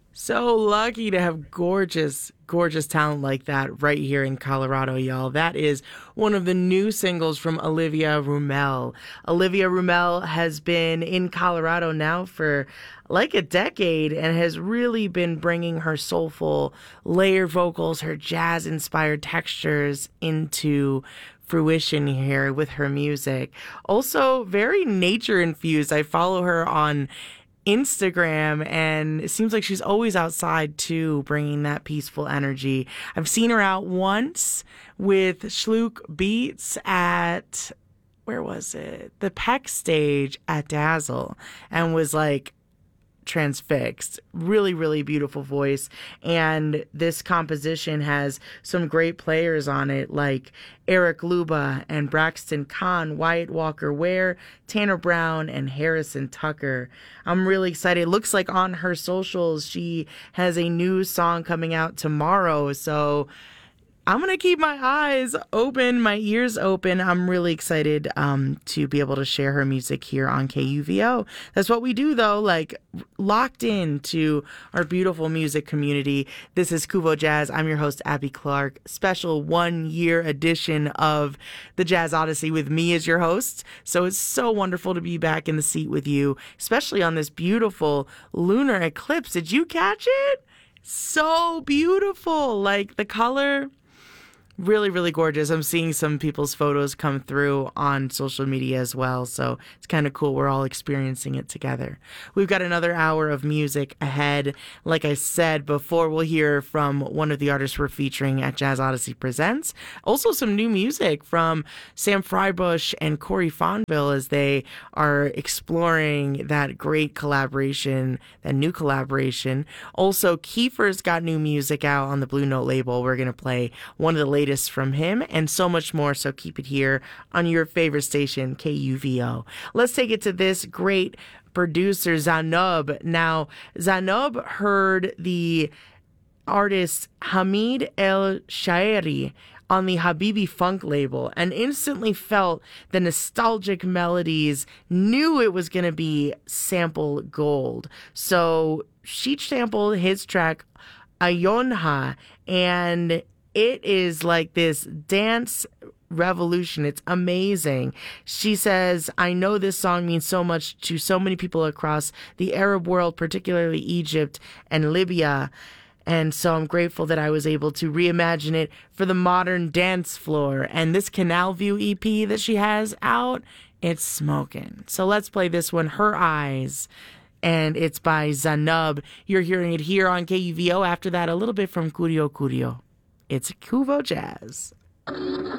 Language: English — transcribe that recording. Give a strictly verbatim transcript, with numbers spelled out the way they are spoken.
So lucky to have gorgeous, gorgeous talent like that right here in Colorado, y'all. That is one of the new singles from Olivia Rumel. Olivia Rumel has been in Colorado now for like a decade and has really been bringing her soulful layered vocals, her jazz-inspired textures into fruition here with her music. Also very nature infused. I follow her on Instagram, and it seems like she's always outside too, bringing that peaceful energy. I've seen her out once with Schluck Beats at, where was it? The Peck stage at Dazzle, and was like transfixed. Really, really beautiful voice. And this composition has some great players on it, like Eric Luba and Braxton Kahn, Wyatt Walker Ware, Tanner Brown, and Harrison Tucker. I'm really excited. It looks like on her socials, she has a new song coming out tomorrow. So I'm going to keep my eyes open, my ears open. I'm really excited um, to be able to share her music here on K U V O. That's what we do, though, like locked into our beautiful music community. This is Kuvo Jazz. I'm your host, Abby Clark. Special one-year edition of the Jazz Odyssey with me as your host. So it's so wonderful to be back in the seat with you, especially on this beautiful lunar eclipse. Did you catch it? So beautiful. Like the color, really, really gorgeous. I'm seeing some people's photos come through on social media as well, so it's kind of cool. We're all experiencing it together. We've got another hour of music ahead. Like I said before, we'll hear from one of the artists we're featuring at Jazz Odyssey Presents. Also some new music from Sam Freibush and Corey Fonville as they are exploring that great collaboration, that new collaboration. Also, Kiefer's got new music out on the Blue Note label. We're going to play one of the latest from him and so much more, so keep it here on your favorite station, K U V O. Let's take it to this great producer, Zanob. Now, Zanob heard the artist Hamid El Shaeri on the Habibi Funk label and instantly felt the nostalgic melodies, knew it was going to be sample gold. So she sampled his track Ayonha, and it is like this dance revolution. It's amazing. She says, I know this song means so much to so many people across the Arab world, particularly Egypt and Libya. And so I'm grateful that I was able to reimagine it for the modern dance floor. And this Canal View E P that she has out, it's smoking. So let's play this one, Her Eyes. And it's by Zanub. You're hearing it here on K U V O. After that, a little bit from Curio Curio. It's Kuvo Jazz. Thank